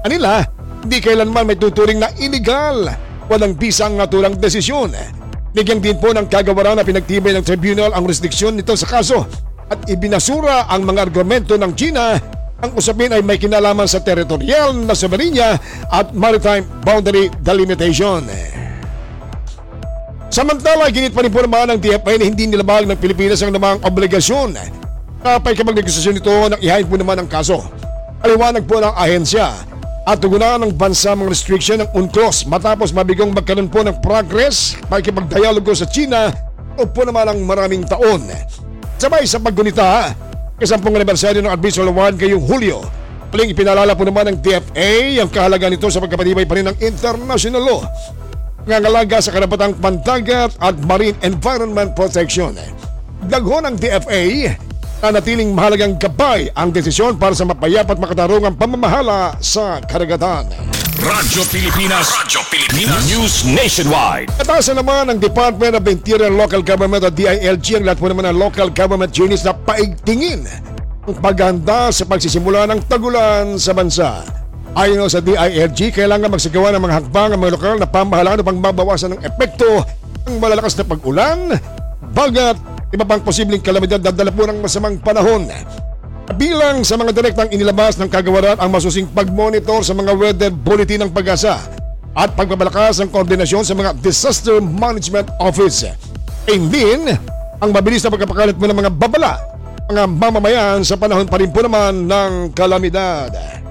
Anila, hindi kailanman may tuturing na illegal. Walang bisang naturang desisyon. Bigyan din po ng kagawaran na pinagtibay ng tribunal ang restriksyon nito sa kaso at ibinasura ang mga argumento ng China. Ang usapin ay may kinalaman sa territorial na soberanya at maritime boundary delimitation. Samantala, ginit pa rin po naman ng DFA na hindi nilabag ng Pilipinas ang namang obligasyon. Kapay kapag negosasyon nito nang ihain po naman ang kaso. Aliwanag po ng ahensya at tugunan ng bansa mga restriction ng UNCLOS matapos mabigong magkaroon po ng progress pakikipagdialogo sa China o po naman ang maraming taon. Sabay sa paggunita, kasampung anibersaryo ng Arbitral Award ngayong Hulyo. Muling ipinalala po naman ng DFA ang kahalaga nito sa pagkapatibay pa rin ng international law, ngangalaga sa karapatang pandagat at marine environment protection. Dagho ng DFA na natiling mahalagang gabay ang desisyon para sa mapayapat makatarungang pamamahala sa karagatan. Radyo Pilipinas News Nationwide. Katasan naman ng Department of the Interior and Local Government o DILG ang lahat po naman ng local government units na paigtingin ang paghahanda sa pagsisimula ng tagulan sa bansa. Ayon sa DILG, kailangan magsagawa ng mga hakbang ang mga lokal na pamahalaan upang mabawasan ng epekto ng malalakas na pag-ulan, bagat, iba pang posibleng kalamidad na dala po ng masamang panahon. Bilang sa mga direktang inilabas ng kagawaran ang masusing pagmonitor sa mga weather bulletin ng Pag-asa at pagpapalakas ng koordinasyon sa mga Disaster Management Office. Ayun din ang mabilis na pagkapakalat mo ng mga babala mga mamamayan sa panahon pa rin po naman ng kalamidad.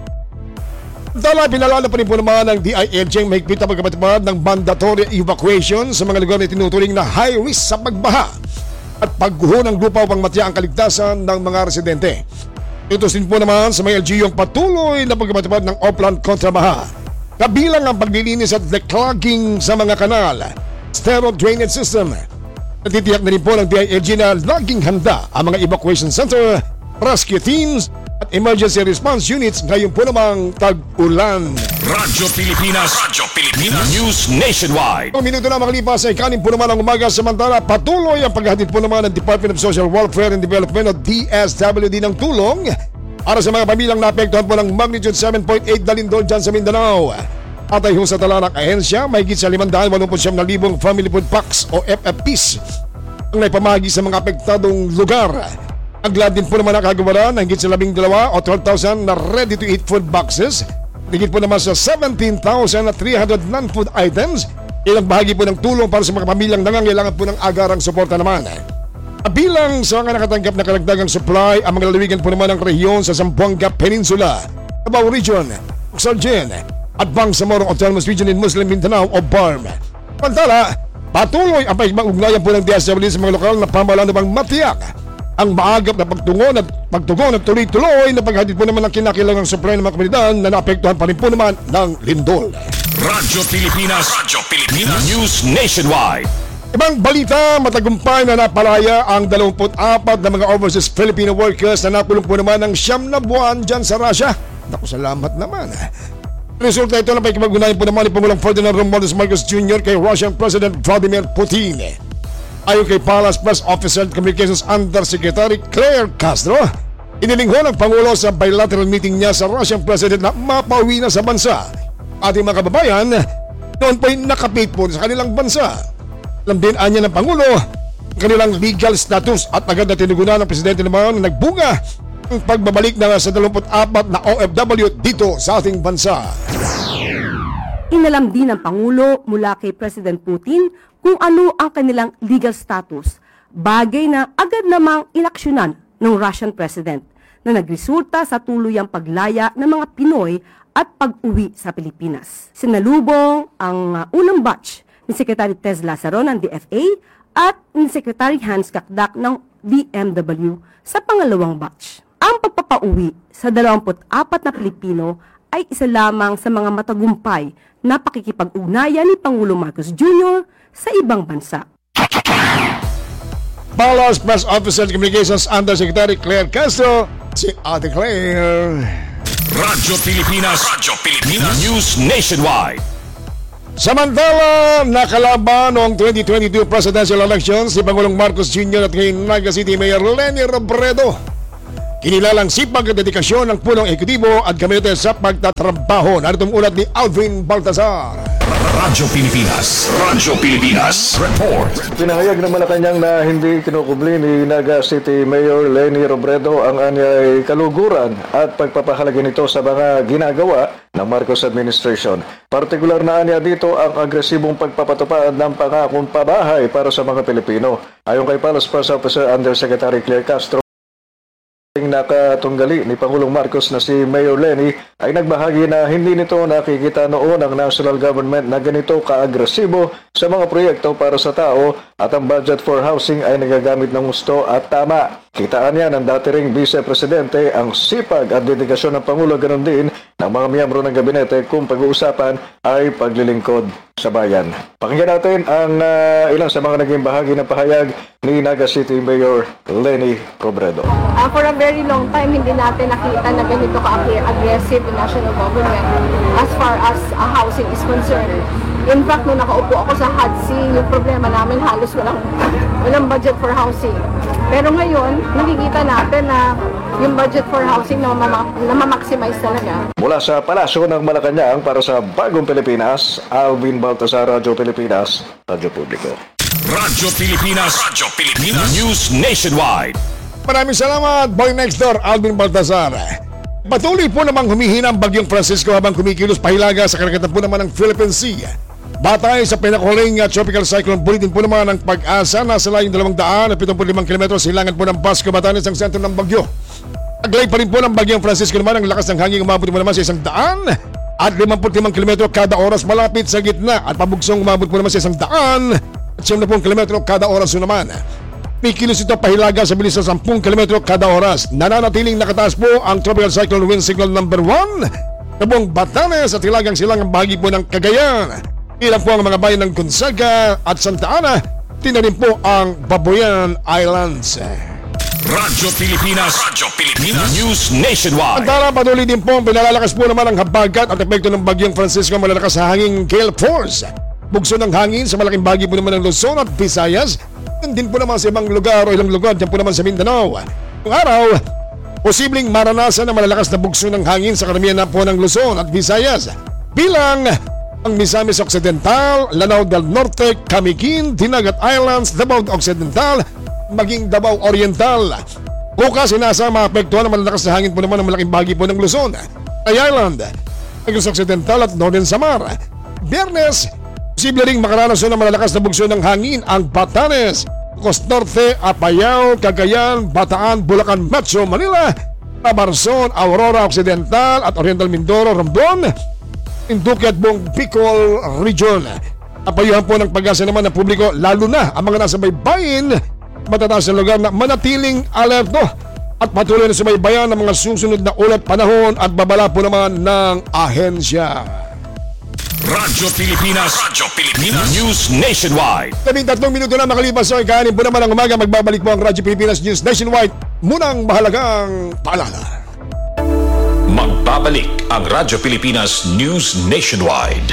Dala, pinalala pa rin po naman ng DILG ang mahigpit na pagkapatupad ng mandatory evacuation sa mga lugar na tinuturing na high risk sa pagbaha at pagguho ng lupa upang matya ang kaligtasan ng mga residente. Ito din po naman sa mga LGU ang patuloy na pagkapatupad ng Oplan kontrabaha. Kabilang ang paglilinis at declogging sa mga kanal, stereo drainage system. Natitiyak na rin po ng DILG na laging handa ang mga evacuation center, rescue teams at emergency response units ngayon po namang tag-ulan. Radyo Pilipinas News Nationwide. 2 minuto na makalipas ay kanin po naman ang umaga. Samantala, patuloy ang paghahatid po naman ng Department of Social Welfare and Development o DSWD ng tulong para sa mga pamilyang naapektuhan po ng magnitude 7.8 na lindol dyan sa Mindanao. At ay sa tala ng ahensya, may higit sa 589,000 family food packs o FFPs ang naipamahagi sa mga apektadong lugar. Aglad din po naman ang kagawaran ng higit sa 12 o 12,000 na ready-to-eat food boxes. Higit po naman sa 17,300 non-food items. Ilang bahagi po ng tulong para sa mga pamilyang nangangailangan po ng agarang suporta naman. Bilang sa mga nakatanggap na karagdagang supply, ang mga lalawigan po naman ng rehiyon sa Zamboanga Peninsula, Davao Region, Oxargen, at Bangsamoro Autonomous Region in Muslim Mindanao o BARM. Pantala, patuloy ang pagmag-ugnayan po ng DSWD sa mga lokal na pamahalaan upang matiyak ang maagap na pagtugon at tuloy-tuloy na paghatid po naman ng kinakailangang supply ng mga komunidad na naapektuhan pa rin po naman ng lindol. Radyo Pilipinas News Nationwide. Ibang balita, matagumpay na napalaya ang 24 na mga overseas Filipino workers na nakulong po naman ng 9 na buwan dyan sa Russia. Naku, salamat naman. Resulta ito na pakikipag-unayan po naman ni Pangulong Ferdinand Romualdez Marcos Jr. kay Russian President Vladimir Putin. Ayon kay Palace Press Officer and Communications Undersecretary Claire Castro, inilingho ng Pangulo sa bilateral meeting niya sa Russian President na mapauwi na sa bansa. Ating mga kababayan, noon po'y nakapit po sa kanilang bansa. Alam din anya ng Pangulo ang kanilang legal status at agad na tinugunan ng Presidente naman na nagbunga ang pagbabalik na sa 24 na OFW dito sa ating bansa. Inalam din ng Pangulo mula kay President Putin kung ano ang kanilang legal status, bagay na agad namang inaksyonan ng Russian President na nagresulta sa tuluyang paglaya ng mga Pinoy at pag-uwi sa Pilipinas. Sinalubong ang unang batch ni Secretary Tez Lazaro ng DFA at ni Secretary Hans Kakdak ng DMW sa pangalawang batch. Ang pagpapauwi sa 24 na Pilipino ay isa lamang sa mga matagumpay na pakikipag-ugnayan ni Pangulong Marcos Jr. sa ibang bansa. Palace Press Officer and Communications Undersecretary Claire Castro, si Ate Claire. Radyo Pilipinas News Nationwide. Samantala, nakalaban noong 2022 presidential elections si Pangulong Marcos Jr. at kay Naga City Mayor Leni Robredo. Kinilalang sipag at dedikasyon ng punong ekutibo at gabinete sa pagtatrabaho. Naritong ulat ni Alvin Baltazar. Radyo Pilipinas Report. Pinahayag ng Malacanang na hindi kinukubli ni Naga City Mayor Leni Robredo ang anyay kaluguran at pagpapahalagi nito sa mga ginagawa ng Marcos administration. Partikular na anya dito ang agresibong pagpapatupad ng pangakong pabahay para sa mga Pilipino. Ayon kay Palace Press Officer Undersecretary Claire Castro, nakatunggali ni Pangulong Marcos na si Mayor Leni ay nagbahagi na hindi nito nakikita noon ang national government na ganito kaagresibo sa mga proyekto para sa tao at ang budget for housing ay nagagamit ng gusto at tama. Kitaan niya ng dati ring Vice Presidente ang sipag at dedikasyon ng Pangulo, ganoon din ng mga miyembro ng gabinete kung pag-uusapan ay paglilingkod sa bayan. Pakinggan natin ang ilan sa mga naging bahagi ng pahayag ni Naga City Mayor Leni Robredo. For a very long time, hindi natin nakita na ganito ka-aggressive yung national government as far as housing is concerned. In fact, nung nakaupo ako sa HUD-C, yung problema namin halos walang budget for housing. Pero ngayon, nakikita natin na yung budget for housing na maximize talaga. Mula sa Palasyo ng Malacanang para sa Bagong Pilipinas, Alvin Baltazar, Radyo Pilipinas, Radyo Publiko. Radyo Pilipinas News Nationwide. Maraming salamat, Boy Next Door, Alvin Baltazar. Patuloy po namang humihina ang bagyong Francisco habang kumikilos pahilaga sa karagatan po naman ng Philippine Sea. Batay sa pinakahuling tropical cyclone bulletin po naman ng Pag-asa, nasa layong 275 km silangan po ng Pasco, Batanes ang sentro ng bagyo. Taglay pa rin po ng bagyong Francisco naman ang lakas ng hangin umabot po naman sa 100 at 55 km kada oras malapit sa gitna at pabugsong umabot po naman sa 100 at 70 km kada oras naman. Pikilos ito pahilaga sa bilis sa 10 km kada oras. Nananatiling nakataas po ang tropical cyclone wind signal number 1 na buong Batanes at hilagang silangang bahagi po ng Cagayan. Ilan po ang mga bayan ng Gonzaga at Santa Ana, tinarin po ang Babuyan Islands. Radyo Pilipinas News Nationwide. Antara patuloy din po pinalalakas po naman ang habagat at epekto ng bagyong Francisco, malalakas sa hangin gale force. Bugso ng hangin sa malaking bahagi po naman ng Luzon at Visayas. Yun din po naman sa ibang lugar o ilang lugar dyan po naman sa Mindanao. Ngayong araw, posibleng maranasan ang malalakas na bugso ng hangin sa karamihan na po ng Luzon at Visayas. Bilang ang Misamis Occidental, Lanao del Norte, Camiguin, Dinagat Islands, Davao Occidental, maging Davao Oriental. Bukas inasa maapektuhan ang malalakas na hangin po naman ng malaking bahagi po ng Luzon, Ay Island, Negros Occidental at Northern Samar. Biyernes, posible ring makaranasan ng malalakas na bugso ng hangin ang Batanes, Ilocos Norte, Apayao, Cagayan, Bataan, Bulacan, Metro Manila, Tabarzon, Aurora Occidental at Oriental Mindoro, Romblon, Induque at buong Bicol Region. Apayuhan po ng Pag-asa naman ng publiko, lalo na ang mga nasa baybayin, matataas na lugar na manatiling alerto at patuloy na sumaybayan ng mga susunod na ulat panahon at babala po naman ng ahensya. Radyo Pilipinas News Nationwide. 13 minuto na makalipas sa ikahanin po naman ang umaga. Magbabalik po ang Radyo Pilipinas News Nationwide. Munang mahalagang paalala. Magbabalik ang Radyo Pilipinas News Nationwide.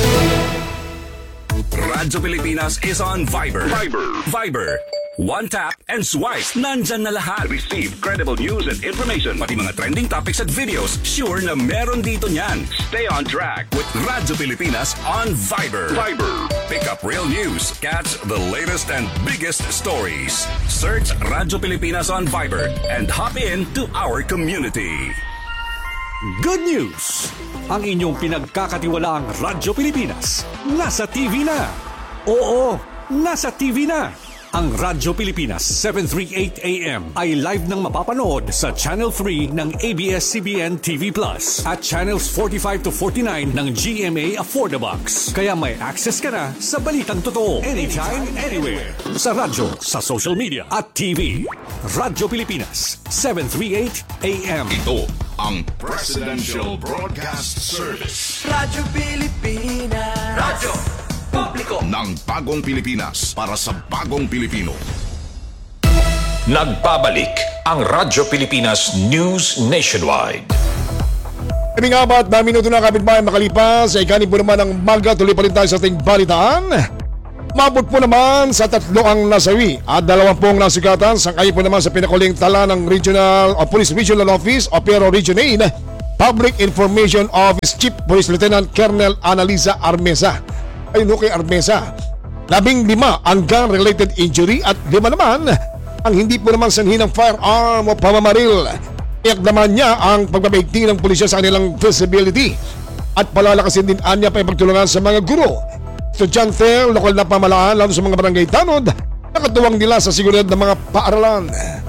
Radyo Pilipinas is on Viber. One tap and swipe. Nandyan na lahat. Receive credible news and information. Pati mga trending topics at videos. Sure na meron dito niyan. Stay on track with Radyo Pilipinas on Viber. Pick up real news. Catch the latest and biggest stories. Search Radyo Pilipinas on Viber and hop in to our community. Good news! Ang inyong pinagkakatiwalaang Radyo Pilipinas nasa TV na. Oo, nasa TV na. Ang Radyo Pilipinas 738 AM ay live nang mapapanood sa Channel 3 ng ABS-CBN TV Plus at Channels 45 to 49 ng GMA Affordabox. Kaya may access ka na sa balitang totoo anytime, anywhere. Sa radyo, sa social media at TV. Radyo Pilipinas 738 AM. Ito ang Presidential Broadcast Service. Radyo Pilipinas. Radyo Publiko Ng bagong Pilipinas para sa bagong Pilipino. Nagbabalik ang Radyo Pilipinas News Nationwide. Kaming 4 na minuto na kapitbahay makalipas sa ikanin po naman ng maga. Tuloy pa rin tayo sa ating balitaan. Mabot po naman sa 3 ang nasawi at 20 nasugatan. Sangayon po naman sa pinakuling tala ng Regional o Police Regional Office o Pero Region 8 Public Information Office Chief Police Lieutenant Colonel Analisa Armesa. Ayun kay Armesa. 15 ang gun-related injury at 5 naman ang hindi po naman sanhi ng firearm o pamamaril. Iyak naman niya ang pagbabaigting ng pulisya sa kanilang visibility at palalakasin din anya pa yung pagtulungan sa mga guro, estudyante, lokal na pamahalaan lalo sa mga barangay tanod na katuwang nila sa seguridad ng mga paaralan.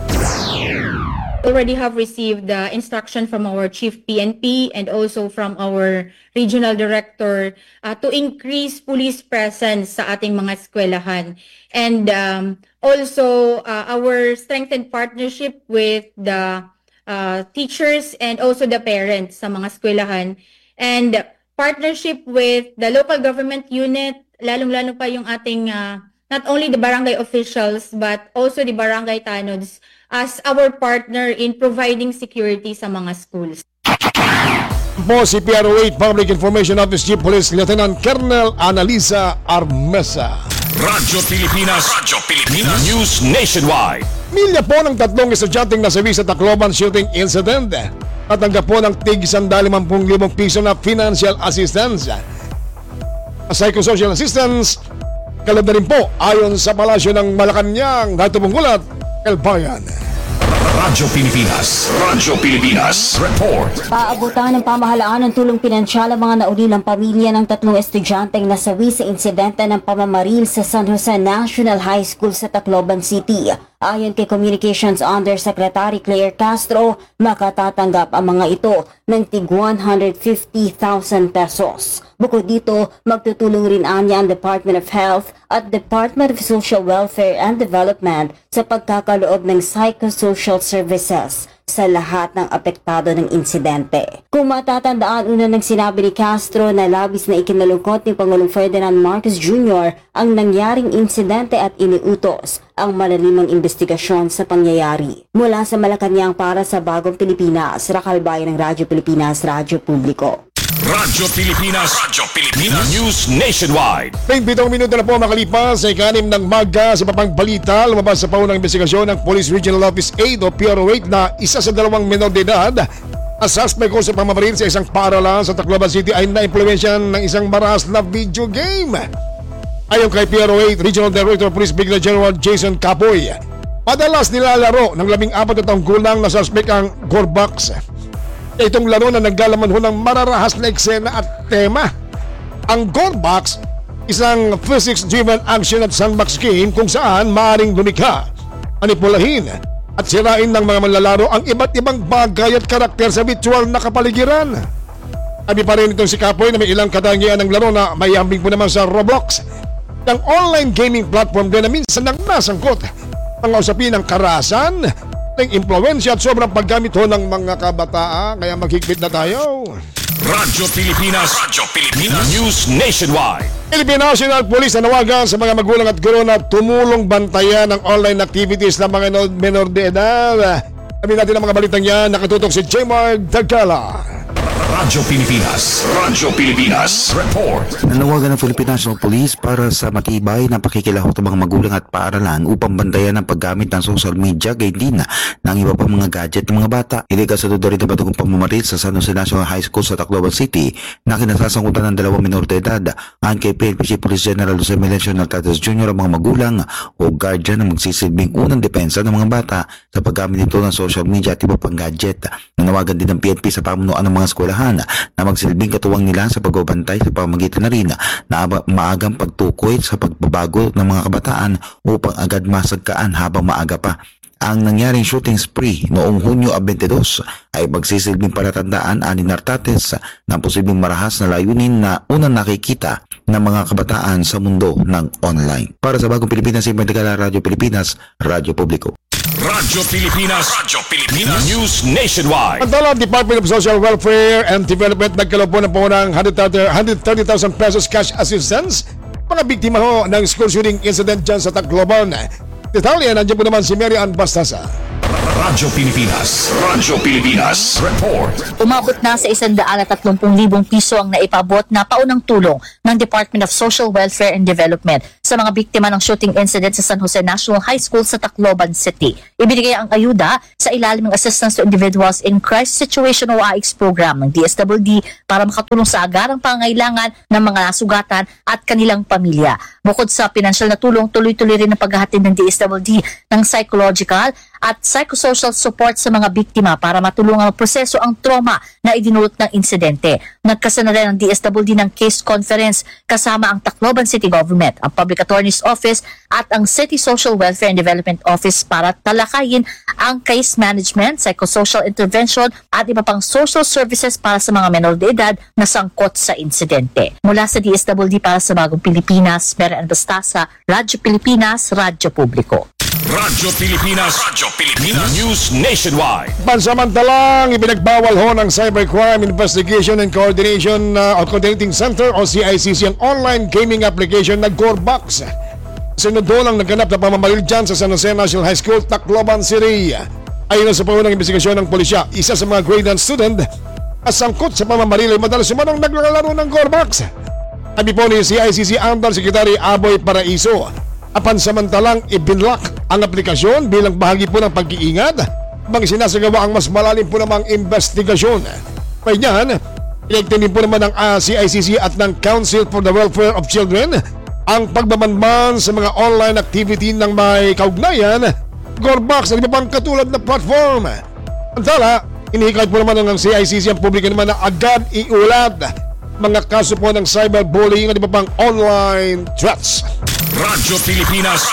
Already have received the instruction from our Chief PNP and also from our Regional Director to increase police presence sa ating mga eskwelahan. And also our strengthened partnership with the teachers and also the parents sa mga eskwelahan. And partnership with the local government unit, lalong-lalo pa yung ating not only the barangay officials but also the barangay tanods as our partner in providing security sa mga schools. Po si PRO8 Public Information Office Chief Police Lieutenant Colonel Analisa Armesa. Radyo Pilipinas News Nationwide. Milya po ng 3 estudyanteng nasawi sa Tacloban shooting incident. Tatanggap po ng tig 150,000 piso na financial assistance. Psychosocial assistance, kalab na rin po ayon sa palasyo ng Malacanang. Natupunggulat, Elbayan. Radyo Pilipinas Report. Paabutan ng pamahalaan ng tulong pinansyal ang mga naulilang pamilya ng 3 estudyanteng nasawi sa insidente ng pamamaril sa San Jose National High School sa Tacloban City. Ayon kay Communications Undersecretary Claire Castro, makatatanggap ang mga ito ng tig 150,000 pesos. Bukod dito, magtutulong rin anya ang Department of Health at Department of Social Welfare and Development sa pagkakaloob ng psychosocial services sa lahat ng apektado ng insidente. Kung matatandaan, una nang sinabi ni Castro na labis na ikinalungkot ni Pangulong Ferdinand Marcos Jr. ang nangyaring insidente at iniutos ang malalimang investigasyon sa pangyayari. Mula sa Malacanang para sa Bagong Pilipinas, Rakalbayan ng Radyo Pilipinas, Radyo Publiko. Radyo Pilipinas News Nationwide. 27 minuto na po makalipas sa ikanim ng maga sa papang balita. Lumabas sa paunang investigasyon ng Police Regional Office 8 o PRO8 na isa sa 2 menor de edad ang suspect ko sa pamamaril sa isang paaralan sa Tacloban City ay na-implementsyan ng isang maras na video game. Ayon kay PRO8 Regional Director Police Brigadier General Jason Capoy, madalas nilalaro ng 14 na taong gulang na suspect ang Gorbox. Itong laro na naglalaman ho ng mararahas na eksena at tema. Ang Gorbox, isang physics-driven action at sandbox game kung saan maaaring lumikha, manipulahin at sirain ng mga manlalaro ang iba't ibang bagay at karakter sa virtual na kapaligiran. Sabi pa rin itong si Kapoy na may ilang katangian ng laro na may ambing po naman sa Roblox, ang online gaming platform din na minsan nang nasangkot mga usapin ng karahasan, ng impluwensya at sobrang paggamit ho ng mga kabataan. Kaya maghigpit na tayo. Radyo Pilipinas News Nationwide. Philippine National Police nanawagan sa mga magulang at guro na tumulong bantayan ng online activities ng mga menor de edad. Sabi natin ang mga balitang yan, nakatutok si J-Mark Dagala. Radyo Pilipinas Report. Nanawagan ng Philippine National Police para sa matibay na pakikilahok ng mga magulang at paaralan upang bantayan ang paggamit ng social media gayon din ng iba pang mga gadget ng mga bata. Hindi kasunod rin na batugong pamamaril sa San Jose National High School sa Tacloban City na kinasasangkutan ng 2 menor de edad. Ayon kay PNP Police General Jose Melencio Naltates Jr. ang mga magulang o guardian ang magsisilbing unang depensa ng mga bata sa paggamit nito ng social media at iba pang gadget. Nanawagan din ng PNP sa pamunuan ng mga eskwelahan na magsilbing katuwang nila sa pagbabantay sa pamamagitan na rin na maagang pagtukoy sa pagbabago ng mga kabataan upang agad masagkaan habang maaga pa. Ang nangyaring shooting spree noong Hunyo 22 ay magsisilbing palatandaan ani Nartates ng posibleng marahas na layunin na unang nakikita ng mga kabataan sa mundo ng online. Para sa Bagong Pilipinas, Imerdegala, Radyo Pilipinas, Radyo Publiko. Radyo Pilipinas News Nationwide. Ang tala, Department of Social Welfare and Development nagkalaw po ng punang 130,000 pesos cash assistance mga biktima ho ng school shooting incident dyan sa Tacloban. Detalye, nandiyan po naman si Mary Ann Bastasa. Radyo Pilipinas Report. Umabot na sa 130,000 piso ang naipabot na paunang tulong ng Department of Social Welfare and Development sa mga biktima ng shooting incident sa San Jose National High School sa Tacloban City. Ibinigay ang ayuda sa ilalim ng Assistance to Individuals in Crisis Situation o AICS program ng DSWD para makatulong sa agarang pangangailangan ng mga nasugatan at kanilang pamilya. Bukod sa pinansyal na tulong, tuloy-tuloy rin ang paghahatid ng DSWD ng psychological at psychosocial support sa mga biktima para matulungan proseso ang trauma na idinulot ng insidente. Nagkasana rin ang DSWD ng case conference kasama ang Tacloban City Government, ang Public Attorney's Office at ang City Social Welfare and Development Office para talakayin ang case management, psychosocial intervention at iba pang social services para sa mga menor de edad na sangkot sa insidente. Mula sa DSWD para sa Bagong Pilipinas, Mera Anastasa, Radyo Pilipinas, Radyo Publiko. Radyo Pilipinas News Nationwide. Pansamantalang ipinagbawal ho ng Cybercrime Investigation and Coordinating Center o CICC ang online gaming application na Gorebox. Sunod ho lang nagganap na pamamaril dyan sa San Jose National High School, Tacloban City. Ayon sa paunang investigasyon ng pulisya, isa sa mga grade 9 student asangkot sa pamamaril ay madalas sumanong naglalaro ng Gorebox. Sabi po ni CICC Undersecretary Aboy Paraiso, pansamantalang ibinlock ang aplikasyon bilang bahagi po ng pag-iingat habang sinasagawa ang mas malalim po namang investigasyon. May niyan, pinagtinin po naman ng CICC at ng Council for the Welfare of Children ang pagbabanban sa mga online activity ng may kaugnayan, Gorebox at iba pang katulad na platform. Antala, inihikayat po naman ng CICC ang publiko naman na agad iulat mga kaso po ng cyberbullying at iba pang online threats. Radyo Pilipinas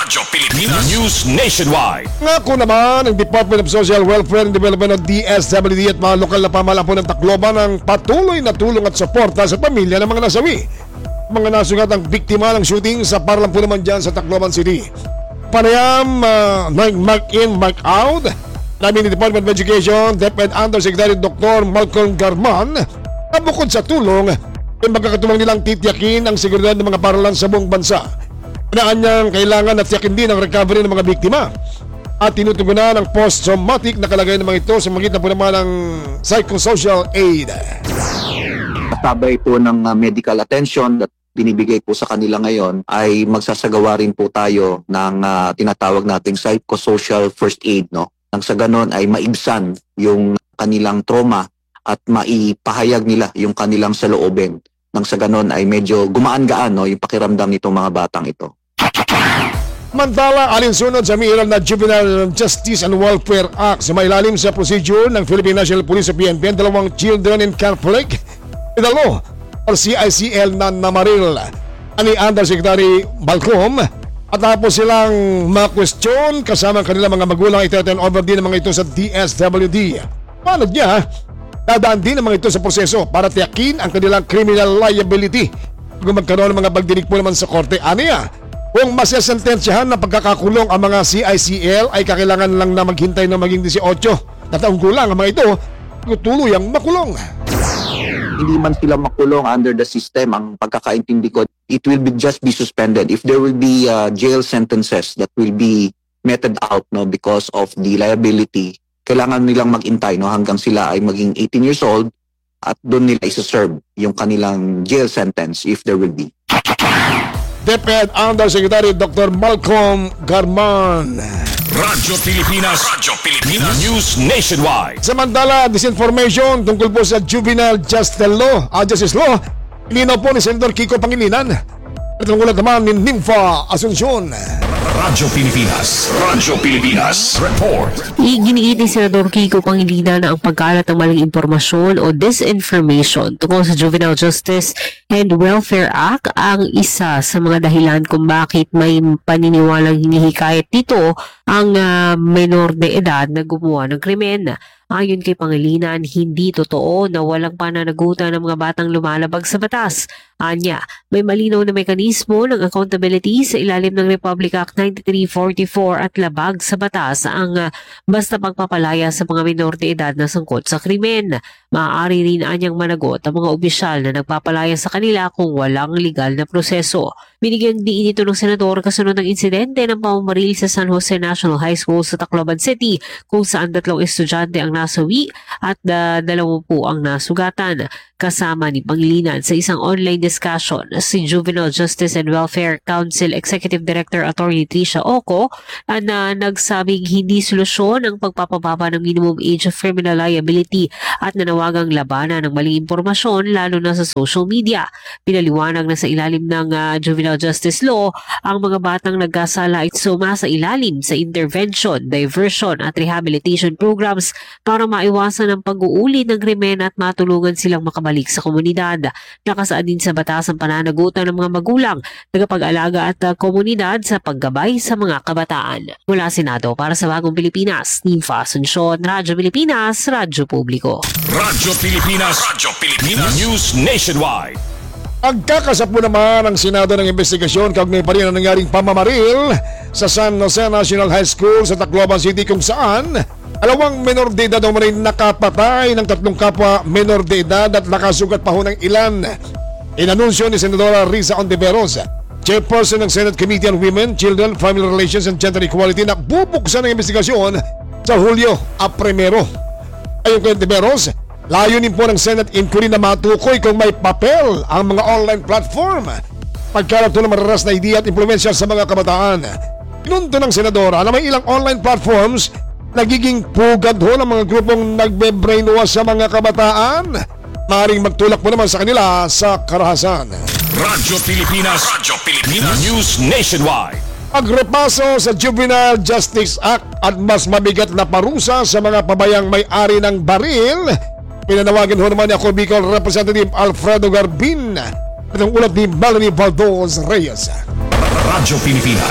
News Nationwide. Ngako naman ang Department of Social Welfare and Development o DSWD at mga lokal na pamahalaan po ng Tacloban ang patuloy na tulong at suporta sa pamilya ng mga nasawi. Mga nasugat ang biktima ng shooting sa parlang po naman dyan sa Tacloban City. Panayam, mark in, mark out. Namin ni Department of Education, DepEd Undersecretary Dr. Malcolm Garman, na bukod sa tulong, ay magkakatuwang nilang titiyakin ang seguridad ng mga paralan sa buong bansa. Pinaan niyang kailangan at tiyakin din ang recovery ng mga biktima at tinutugunan ang post-traumatic na kalagayan ng mga ito sa magitan po naman ng psychosocial aid. Kasabay po ng medical attention at binibigay po sa kanila ngayon ay magsasagawa rin po tayo ng tinatawag nating psychosocial first aid, no? Nang sa ganon ay maibsan yung kanilang trauma at maipahayag nila yung kanilang saloobin. Nang sa ganon ay medyo gumaan-gaan, no, yung pakiramdam nitong mga batang ito. Mantala, alinsunod sa miiral na Juvenile Justice and Welfare Act sa mailalim sa procedure ng Philippine National Police o PNP, dalawang children in conflict, idalo o CICL na namaril ani Undersecretary Balcom at tapos silang ma-question kasama kanilang mga magulang. Ito-turn over din ng mga ito sa DSWD. Paano niya? Dadaan din ang mga ito sa proseso para tiyakin ang kanilang criminal liability kung magkaroon ng mga pagdinig po naman sa korte. Ano niya? Kung masasentensyahan ng pagkakakulong ang mga CICL ay kakailangan lang na maghintay na maging 18 na taong gulang ang mga ito tuluyang makulong. Hindi man sila makulong under the system, ang pagkakaintindi ko, it will just be suspended. If there will be jail sentences that will be meted out, no, because of the liability, kailangan nilang mag-intay, no, hanggang sila ay maging 18 years old at doon nila isa-serve yung kanilang jail sentence if there will be. DepEd Undersecretary Dr. Malcolm Garman. Radyo Pilipinas News Nationwide. Samantala, disinformation tungkol po sa Juvenile Justice Law, ilinaw po ni Senator Kiko Pangilinan at tungkol naman ni Nympha Asuncion. Radyo Pilipinas Report. Iginiit ni Senador Kiko Pangilinan na ang pagkalat ng maling impormasyon o disinformation tungkol sa Juvenile Justice and Welfare Act ang isa sa mga dahilan kung bakit may paniniwalang hinihikayat dito ang menor de edad na gumawa ng krimen. Ayon kay Pangilinan, hindi totoo na walang pananagutan ng mga batang lumalabag sa batas. Anya, may malinaw na mekanismo ng accountability sa ilalim ng Republic Act 9344 at labag sa batas ang basta pagpapalaya sa mga minor de edad na sangkot sa krimen. Maaari rin anyang managot ang mga opisyal na nagpapalaya sa kanila kung walang legal na proseso. Binigyan din ito ng senador kasunod ng insidente ng pamamaril sa San Jose National High School sa Tacloban City kung saan 3 estudyante ang nasawi at 20 ang nasugatan. Kasama ni Pangilinan sa isang online discussion si Juvenile Justice and Welfare Council Executive Director Attorney Tricia Oco na nagsabing hindi solusyon ang pagpapababa ng minimum age of criminal liability at nanawagang labanan ng maling impormasyon lalo na sa social media. Pinaliwanag na sa ilalim ng Juvenile Justice Law, ang mga batang nagkasala ay sumasa ilalim sa intervention, diversion at rehabilitation programs para maiwasan ang pag-uuli ng krimen at matulungan silang makabalik sa komunidad. Nakasaad din sa batas ang pananagutan ng mga magulang, tagapag-alaga at komunidad sa paggabay sa mga kabataan. Mula Senado para sa Bagong Pilipinas, Ninfa Asuncion, Radyo Pilipinas, Radyo Publiko. Radyo Pilipinas, News Nationwide. Agkakasapo naman ang Senado ng investigasyon kaugnay pa rin ang nangyaring pamamaril sa San Jose National High School sa Tacloban City kung saan 2 menor de edad rin nakapatay ng 3 kapwa menor de edad at nakasugat pa ho ng ilan. Inanunsyo ni Senadora Risa Ontiveros, Chairperson ng Senate Committee on Women, Children, Family Relations and Gender Equality, na bubuksan ang investigasyon sa Hulyo 1. Ayon kay Ontiveros, layunin po ng Senate inquiry na matukoy kung may papel ang mga online platform pagkalat ng mararas na ideya at impluensya sa mga kabataan. Pinunto ng Senadora na may ilang online platforms nagiging pugad ho ng mga grupong nagbe-brainwash sa mga kabataan. Maaaring magtulak po naman sa kanila sa karahasan. Radyo Pilipinas, News Nationwide. Pagrepaso sa Juvenile Justice Act at mas mabigat na parusa sa mga pabayang may-ari ng baril, pinanawagan ho naman ni ako Bicol Representative Alfredo Garbin at ang ulat ni Melanie Valdos Reyes. Radyo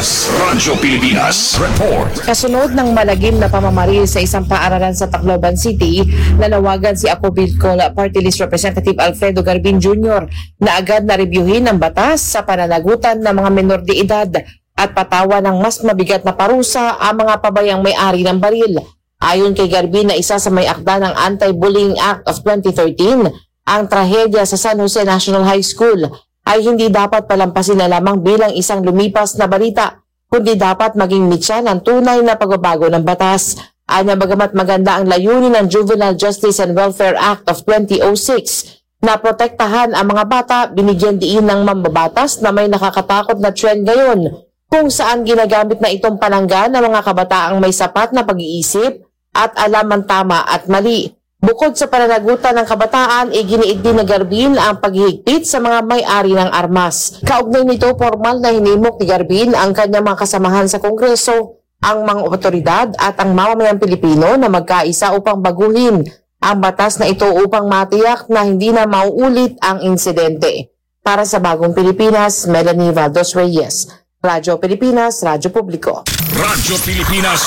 Pilipinas, report. Kasunod ng malagim na pamamaril sa isang paaralan sa Tacloban City, nanawagan si Ako Bicol Party List Representative Alfredo Garbin Jr. na agad na reviewin ang batas sa pananagutan ng mga menor de edad at patawa ng mas mabigat na parusa ang mga pabayang may-ari ng baril. Ayon kay Garbin na isa sa may akda ng Anti-Bullying Act of 2013, ang trahedya sa San Jose National High School ay hindi dapat palampasin na lamang bilang isang lumipas na balita, kundi dapat maging mitya ng tunay na pagbabago ng batas. Anya bagamat maganda ang layunin ng Juvenile Justice and Welfare Act of 2006 na protektahan ang mga bata, binigyan diin ng mambabatas na may nakakatakot na trend ngayon kung saan ginagamit na itong pananggan ng mga kabataang may sapat na pag-iisip at alam ang tama at mali. Bukod sa pananagutan ng kabataan, iginiit din na Garbin ang paghihigpit sa mga may-ari ng armas. Kaugnay nito, formal na hinimok ni Garbin ang kanyang mga kasamahan sa Kongreso, ang mga otoridad at ang mamamayang Pilipino na magkaisa upang baguhin ang batas na ito upang matiyak na hindi na mauulit ang insidente. Para sa Bagong Pilipinas, Melanie Valdos Reyes. Radyo Pilipinas, Radyo Publiko. Radyo Pilipinas,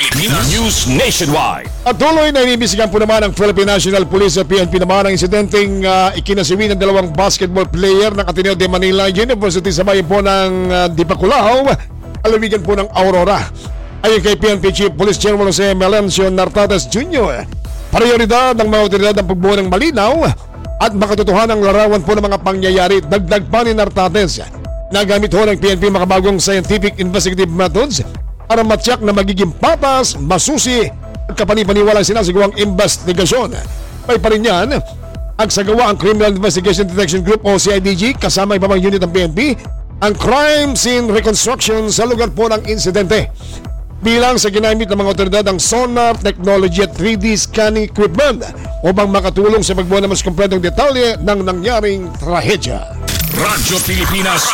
News Nationwide. At tuloy na inibisigan po naman ng Philippine National Police at PNP naman ang insidenteng ikinasiwi ng 2 basketball player ng Ateneo de Manila University sa bayan po ng Dipaculaw, alawigan po ng Aurora. Ayon kay PNP Chief Police General Jose Melencio Nartates Jr., prioridad ng mga otoridad ang pagbuo ng malinaw at makatotohanan ng larawan po ng mga pangyayari. Dagdag pa ni Nartates, nagamit ho ng PNP makabagong scientific investigative methods para matyak na magiging patas, masusi at kapanipaniwalang sinasagawang investigasyon. May pa rin yan, nagsagawa ang Criminal Investigation Detection Group o CIDG kasama ibang unit ng PNP ang crime scene reconstruction sa lugar po ng insidente. Bilang sa ginamit ng mga otoridad ang sonar technology at 3D scanning equipment upang makatulong sa pagbuo ng mas kompletong detalye ng nangyaring trahedya. Radyo Pilipinas,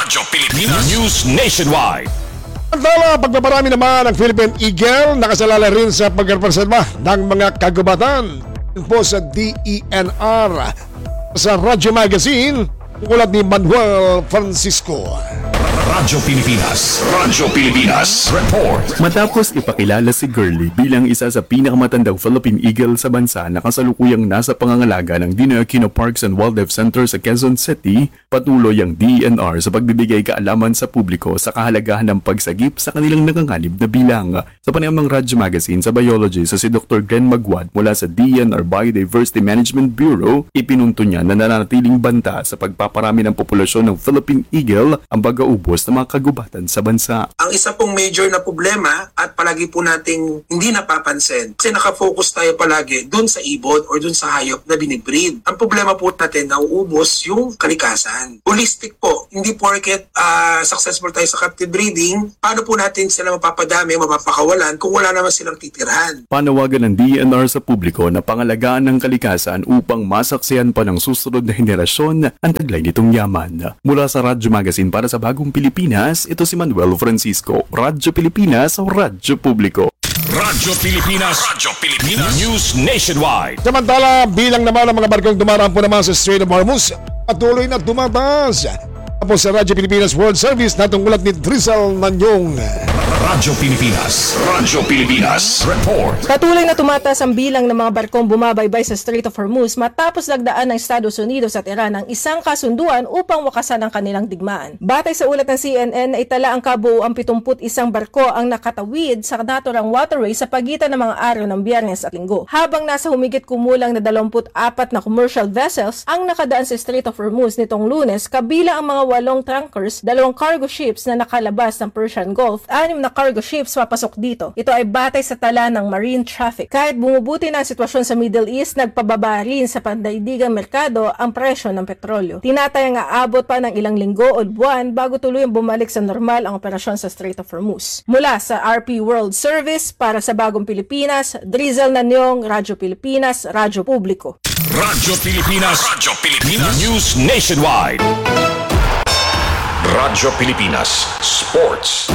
News Nationwide. Antala, pagpaparami naman ng Philippine Eagle, nakasalala rin sa pagrepresenta ng mga kagubatan po sa DENR. Sa Radyo Magazine, ulat ni Manuel Francisco. Radyo Pilipinas, report. Matapos ipakilala si Girlie bilang isa sa pinakamatandang Philippine Eagle sa bansa na kasalukuyang nasa pangangalaga ng Dinoy Aquino Parks and Wildlife Center sa Quezon City, patuloy ang DENR sa pagbibigay kaalaman sa publiko sa kahalagahan ng pagsagip sa kanilang nakanganib na bilang. Sa panayamang Radyo Magazine sa biology sa si Dr. Glenn Magwad mula sa DENR Biodiversity Management Bureau, ipinunto niya na nananatiling banta sa pagpaparami ng populasyon ng Philippine Eagle ang pag-aubos maayos na mga kagubatan sa bansa. Ang isa pong major na problema at palagi po nating hindi napapansin kasi nakafocus tayo palagi dun sa ibon or dun sa hayop na binibreed. Ang problema po natin na uubos yung kalikasan. Holistic po, hindi porket successful tayo sa captive breeding, paano po natin sila mapapadami, mapapakawalan kung wala naman silang titirhan. Panawagan ng DENR sa publiko na pangalagaan ng kalikasan upang masaksihan pa ng susunod na henerasyon ang taglay nitong yaman. Mula sa Radyo Magazine para sa Bagong Pilipinas, ito si Manuel Francisco, Radyo Pilipinas, Radyo Publiko. Radyo Pilipinas News Nationwide. Samantala, bilang naman ang mga barkong dumaraan po naman sa Strait of Hormuz, patuloy na tumataas. Tapos sa Radyo Pilipinas World Service, natunggulat ni Drizal Nanyong. Radyo Pilipinas Report. Patuloy na tumataas ang bilang ng mga barkong bumabaybay sa Strait of Hormuz matapos lagdaan ng Estados Unidos at Iran ang isang kasunduan upang wakasan ang kanilang digmaan. Batay sa ulat ng CNN na itala ang kabuuang 71 barko ang nakatawid sa naturang waterway sa pagitan ng mga araw ng Biyernes at Linggo. Habang nasa humigit kumulang na 24 na commercial vessels ang nakadaan sa Strait of Hormuz nitong Lunes, kabila ang mga 8 tankers, 2 cargo ships na nakalabas ng Persian Gulf, 6 na cargo ships papasok dito. Ito ay batay sa tala ng marine traffic. Kahit bumubuti na ang sitwasyon sa Middle East, nagpababa rin sa pandaigdigang merkado ang presyo ng petrolyo. Tinatayang aabot pa ng ilang linggo o buwan bago tuluyang bumalik sa normal ang operasyon sa Strait of Hormuz. Mula sa RP World Service para sa Bagong Pilipinas, Drizal Nanyong, Radyo Pilipinas, Radyo Publiko. Radyo Pilipinas News Nationwide. Radyo Pilipinas Sports.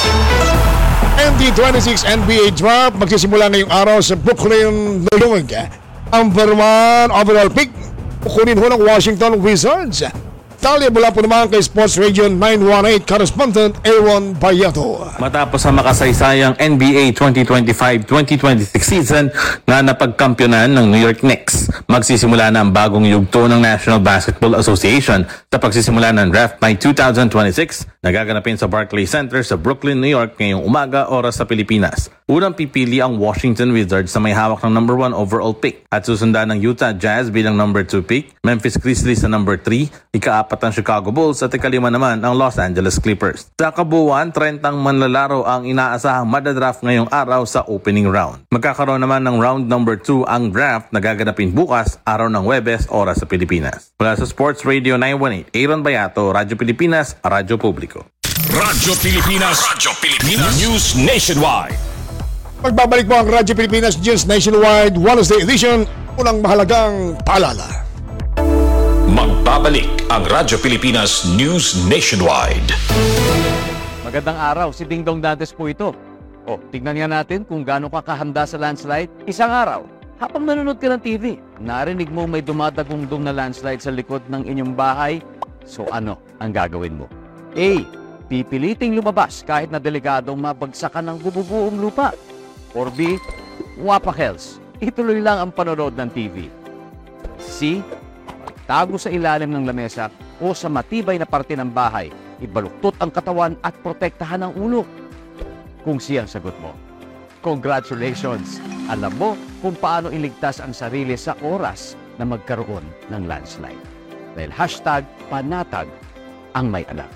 ND26 NBA Draft magsisimula ngayong araw sa Brooklyn, New York. Ang number 1 overall pick kukunin ho ng Washington Wizards. Talya mula po naman kay Sports Region 918 correspondent Aaron Bayato. Matapos ang makasaysayang NBA 2025-2026 season na napagkampyonan ng New York Knicks, magsisimula na ang bagong yugto ng National Basketball Association sa pagsisimula ng draft by 2026 na gaganapin sa Barclays Center sa Brooklyn, New York ngayong umaga oras sa Pilipinas. Unang pipili ang Washington Wizards na may hawak ng number 1 overall pick at susundan ng Utah Jazz bilang number 2 pick, Memphis Grizzlies sa number 3, ika-4 ang Chicago Bulls at ika-5 naman ang Los Angeles Clippers. Sa kabuuan, 30 manlalaro ang inaasahang madadraft ngayong araw sa opening round. Magkakaroon naman ng round number 2 ang draft na gaganapin bukas, araw ng Huwebes, oras sa Pilipinas. Mula sa Sports Radio 918, Aaron Bayato, Radyo Pilipinas, Radyo Publiko. Radyo Pilipinas News Nationwide. Magbabalik po ang Radyo Pilipinas News Nationwide Wednesday edition. Unang mahalagang paalala. Magbabalik ang Radyo Pilipinas News Nationwide. Magandang araw, si Ding Dong Dantes po ito. Tignan nga natin kung gaano ka kahanda sa landslide. Isang araw, habang nanonood ka ng TV, narinig mo may dumadagundong na landslide sa likod ng inyong bahay. So ano ang gagawin mo? A. Pipiliting lumabas kahit na delikadong mabagsakan ng bububuong lupa. Or B. Wapakels, ituloy lang ang panonood ng TV. C. Tago sa ilalim ng lamesa o sa matibay na parte ng bahay, ibaluktot ang katawan at protektahan ang ulo. Kung siya ang sagot mo, congratulations! Alam mo kung paano iligtas ang sarili sa oras na magkaroon ng landslide. Dahil #panatag ang may anak.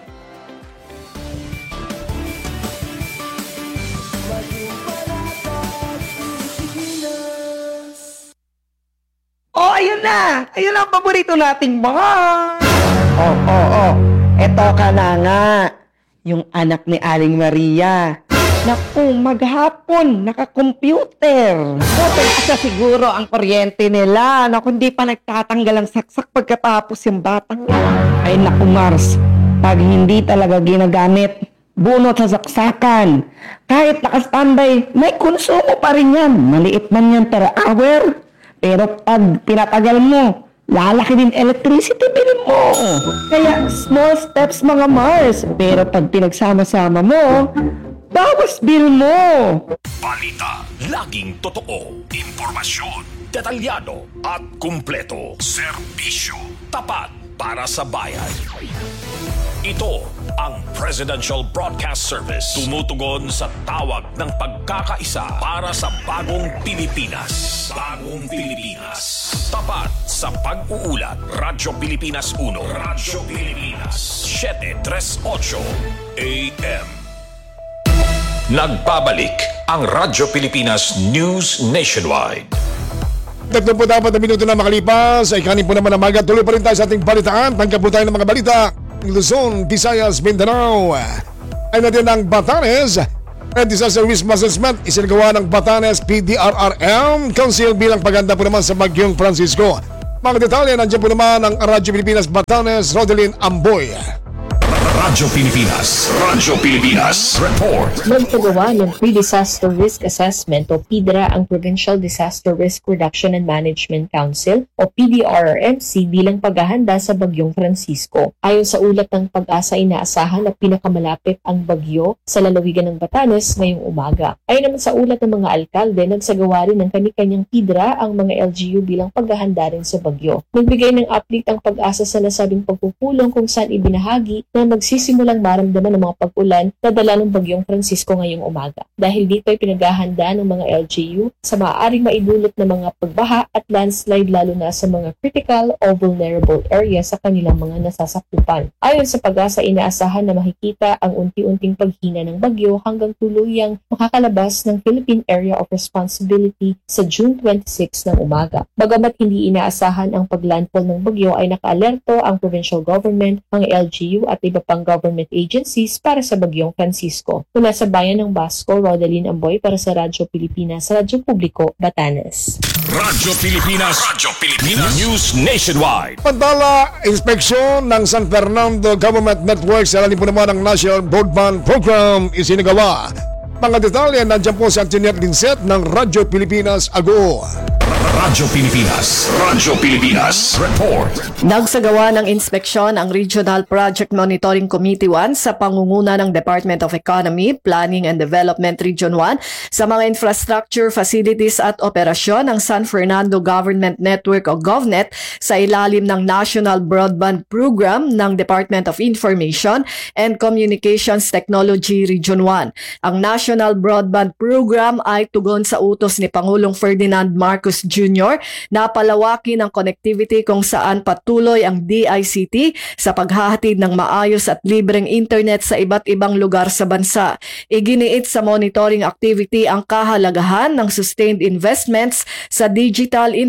Ayun na! Ayun ang paborito nating bar! Eto ka na nga. Yung anak ni Aling Maria. Naku, maghapon, naka-computer. Buti asa siguro ang kuryente nila. Naku, hindi pa nagtatanggal ang saksak pagkatapos yung batang. Ay naku, Mars. Pag hindi talaga ginagamit, bunot sa saksakan. Kahit naka-standby, may konsumo pa rin yan. Maliit man yan per hour. Pero pag pinatagal mo, lalaki din electricity bill mo. Kaya small steps mga Mars. Pero pag pinagsama-sama mo, bawas bill mo. Balita, laging totoo. Impormasyon, detalyado at kumpleto. Serbisyo, tapat para sa bayan. Ito Ang Presidential Broadcast Service tumutugon sa tawag ng pagkakaisa para sa bagong Pilipinas. Bagong Pilipinas. Tapat sa pag-uulat. Radyo Pilipinas 1. Radyo Pilipinas 738 AM. Nagbabalik ang Radyo Pilipinas News Nationwide. 34 na minuto na makalipas ay kanin po naman ang maga. Tuloy pa rin tayo sa ating balitaan. Tanggap po tayo ng mga balita. Luzon, Visayas, Mindanao ay natin ang Batanes Disaster Risk Assessment isinagawa ng Batanes PDRRM Council bilang paghanda po naman sa Bagyong Francisco. Mga detalye nandiyan po naman ang Radyo Pilipinas Batanes, Rodeline Amboy. Radyo Pilipinas. Radyo Pilipinas. Report. Nagpagawa ng Pre-Disaster Risk Assessment o PDRA ang Provincial Disaster Risk Reduction and Management Council o PDRRMC bilang paghahanda sa Bagyong Francisco. Ayon sa ulat ng Pag-asa, inaasahan na pinakamalapit ang bagyo sa lalawigan ng Batanes ngayong umaga. Ayon naman sa ulat ng mga alkalde, nagsagawa rin ng kani-kanyang PDRA ang mga LGU bilang paghahanda rin sa bagyo. Nagbigay ng update ang Pag-asa sa nasabing pagpupulong kung saan ibinahagi na magsisimulang maramdaman ng mga pag-ulan na dala ng Bagyong Francisco ngayong umaga. Dahil dito ay pinaghahanda ng mga LGU sa maaaring maidulot na mga pagbaha at landslide lalo na sa mga critical o vulnerable area sa kanilang mga nasasakupan. Ayon sa Pag-asa, inaasahan na makikita ang unti-unting paghina ng bagyo hanggang tuluyang makakalabas ng Philippine Area of Responsibility sa June 26 ng umaga. Bagamat hindi inaasahan ang paglandfall ng bagyo ay naka-alerto ang provincial government, mga LGU at iba pang government agencies para sa Bagyong Francisco. Mula sa bayan ng Basco, Rodeline Amboy para sa Radyo Pilipinas, Radyo Publiko, Batanes. Radyo Pilipinas. Radyo Pilipinas. News Nationwide. Pantala, inspeksyon ng San Fernando Government Network sa lalim po naman ng National Broadband Program isinagawa. Mga detalye nandiyan po si Antoinette Linset ng Radyo Pilipinas Agoo. Radyo Pilipinas. Radyo Pilipinas. Report. Nagsagawa ng inspeksyon ang Regional Project Monitoring Committee 1 sa pangunguna ng Department of Economy, Planning and Development Region 1 sa mga infrastructure, facilities at operasyon ng San Fernando Government Network o GovNet sa ilalim ng National Broadband Program ng Department of Information and Communications Technology Region 1. Ang National Broadband Program ay tugon sa utos ni Pangulong Ferdinand Marcos Jr. na palawakin ang connectivity kung saan patuloy ang DICT sa paghahatid ng maayos at libreng internet sa iba't ibang lugar sa bansa. Iginiit sa monitoring activity ang kahalagahan ng sustained investments sa digital